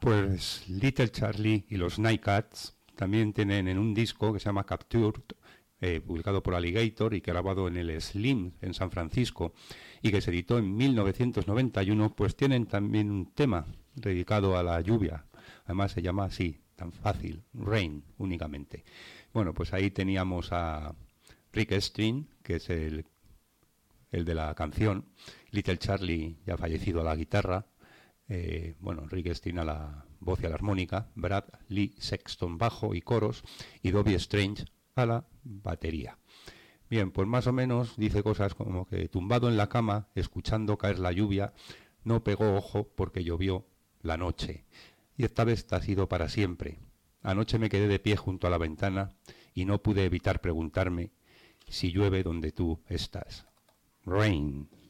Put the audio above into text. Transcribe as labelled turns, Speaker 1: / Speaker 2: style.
Speaker 1: Pues Little Charlie y los Nightcats también tienen en un disco que se llama Captured, publicado por Alligator y grabado en el Slim en San Francisco y que se editó en 1991, pues tienen también un tema dedicado a la lluvia. Además se llama así, tan fácil, Rain únicamente. Bueno, pues ahí teníamos a Rick String, que es el de la canción, Little Charlie ya fallecido a la guitarra, Rick String a la voz y a la armónica, Brad Lee Sexton bajo y coros y Dobby Strange a la batería. Bien, pues más o menos dice cosas como que tumbado en la cama, escuchando caer la lluvia, no pegó ojo porque llovió la noche. Y esta vez ha sido para siempre. Anoche me quedé de pie junto a la ventana y no pude evitar preguntarme si llueve donde tú estás. Rain.